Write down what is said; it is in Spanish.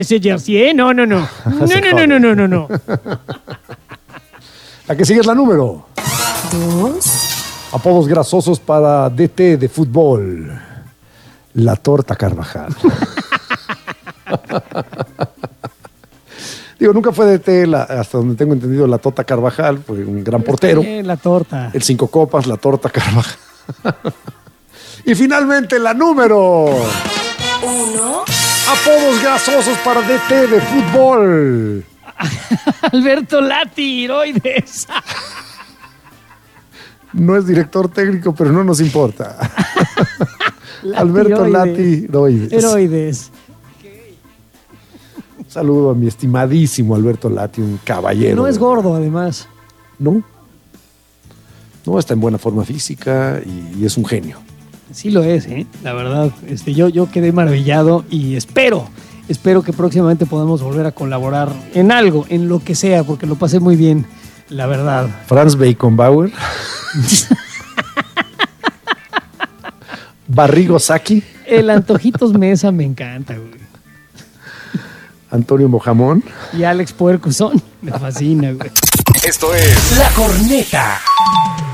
Ese jersey, ¿eh? No. No. La que sigue es la número 2, apodos grasosos para DT de fútbol. La Torta Carvajal. Digo, nunca fue DT, hasta donde tengo entendido, la Tota Carvajal, fue un gran portero. La torta. El 5 copas, la Torta Carvajal. Y finalmente la número 1, apodos grasosos para DT de fútbol. Alberto Lati, Hiroides. No es director técnico, pero no nos importa. Alberto Lati Heroides. Un saludo a mi estimadísimo Alberto Lati, un caballero. No es gordo, además. No, está en buena forma física y es un genio. Sí lo es, ¿eh? La verdad, yo quedé maravillado y espero que próximamente podamos volver a colaborar en algo, en lo que sea, porque lo pasé muy bien, la verdad. Franz Beckenbauer. Barrigo Saki. El Antojitos Mesa me encanta, güey. Antonio Mojamón. Y Alex Puercosón, me fascina, güey. Esto es La Corneta.